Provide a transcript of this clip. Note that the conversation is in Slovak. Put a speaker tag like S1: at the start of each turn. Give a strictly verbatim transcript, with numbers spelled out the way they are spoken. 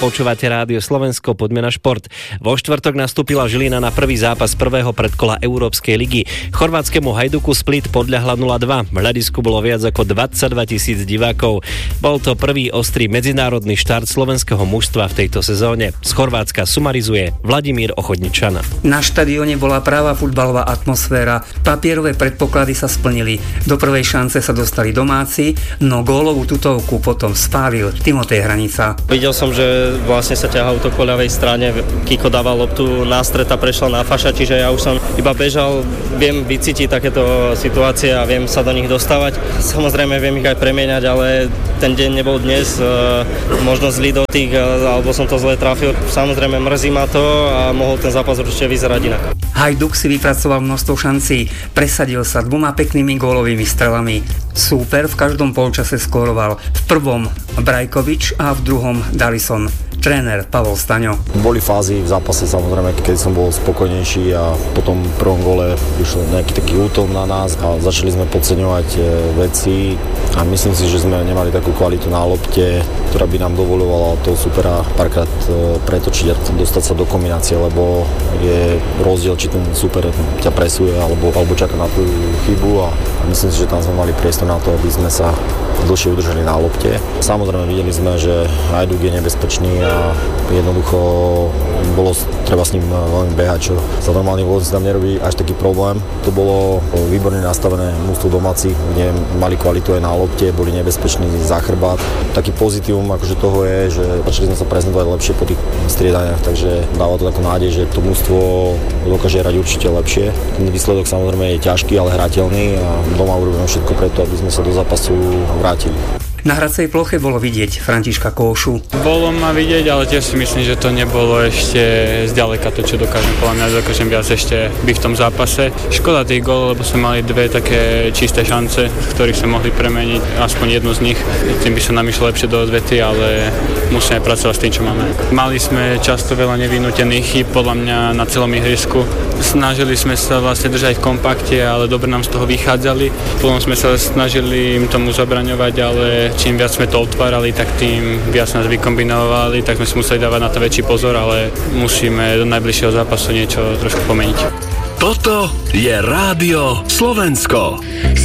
S1: Počúvate Rádio Slovensko, poďme na šport. Vo štvrtok nastúpila Žilina na prvý zápas prvého predkola Európskej ligy. Chorvátskemu Hajduku Split podľahla nula dva. V hľadisku bolo viac ako dvadsaťdva tisíc divákov. Bol to prvý ostrý medzinárodný štart slovenského mužstva v tejto sezóne. Z Chorvátska sumarizuje Vladimír Ochodničan.
S2: Na štadióne bola práva futbalová atmosféra. Papierové predpoklady sa splnili. Do prvej šance sa dostali domáci, no gólovú tutovku potom spálil Timotej Hranica.
S3: Videl som, že vlastne sa ťahá útok po ľavej strane. Kiko dával loptu na stred a prešla na Faša, čiže ja už som iba bežal, viem vycítiť takéto situácie a viem sa do nich dostávať. Samozrejme viem ich aj premieňať, ale ten deň nebol dnes, možno zlý dotyk, alebo som to zle trafil. Samozrejme mrzí ma to a mohol ten zápas určite vyzerať inak.
S2: Hajduk si vypracoval množstvo šancí, presadil sa dvoma peknými gólovými strelami. Súper v každom polčase skóroval. V prvom Brajkovič a v druhom Dalison. Tréner Pavol Staňo.
S4: Boli fázy v zápase samozrejme, keď som bol spokojnejší a potom v prvom gole vyšiel nejaký taký útok na nás a začali sme podceňovať e, veci a myslím si, že sme nemali takú kvalitu na lopte, ktorá by nám dovolovala toho supera párkrát e, pretočiť a dostať sa do kombinácie, lebo je rozdiel, či ten super ťa presuje alebo, alebo čaká na tú chybu a myslím si, že tam sme mali priestor na to, aby sme sa dlhšie udržali na lopte. Samozrejme videli sme, že Hajduk je nebezpečný a jednoducho bolo treba s ním veľmi behať, čo sa normálne vôbec tam nerobí až taký problém. To bolo výborne nastavené mužstvo domáci, kde mali kvalitu aj na lopte, boli nebezpeční za chrbát. Taký pozitívum akože toho je, že začali sme sa prezentovať lepšie po tých striedaniach, takže dáva to takú nádej, že to mužstvo dokáže hrať určite lepšie. Ten výsledok samozrejme je ťažký, ale hrateľný a doma urobíme všetko preto, aby sme sa do zápasu vrátili.
S2: Na hracej ploche bolo vidieť Františka Kóšu.
S5: Bolo ma vidieť, ale tiež si myslím, že to nebolo ešte zďaleka to, čo dokážem. Podľa mňa dokážem viac ešte byť v tom zápase. Škoda tých gólov, lebo sme mali dve také čisté šance, z ktorých sme mohli premeniť aspoň jednu z nich. Tým by sa nám išlo lepšie do odvety, ale musíme pracovať s tým, čo máme. Mali sme často veľa nevynutených chýb, podľa mňa na celom ihrisku. Snažili sme sa vlastne držať v kompakte, ale dobre nám z toho vychádzali. Potom sme sa snažili im tomu zabraňovať, ale čím viac sme to otvárali, tak tým viac nás vykombinovali, tak sme si museli dávať na to väčší pozor, ale musíme do najbližšieho zápasu niečo trošku pomeniť.
S6: Toto je Rádio Slovensko.